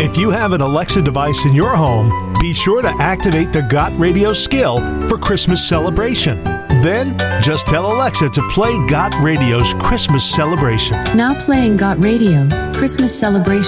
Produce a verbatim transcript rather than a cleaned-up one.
If you have an Alexa device in your home, be sure to activate the Got Radio skill for Christmas celebration. Then, just tell Alexa to play Got Radio's Christmas celebration. Now playing Got Radio, Christmas celebration.